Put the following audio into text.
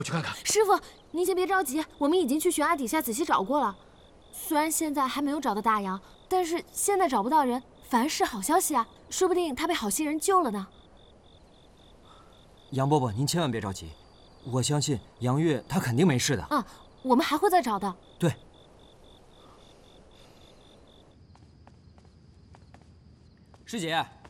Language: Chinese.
我去看看。 师傅，您先别着急，我们已经去悬崖底下仔细找过了。虽然现在还没有找到大洋，但是现在找不到人，反而是好消息啊！说不定他被好心人救了呢。 杨伯伯，您千万别着急，我相信杨月她肯定没事的。 啊，我们还会再找的。 对。师姐，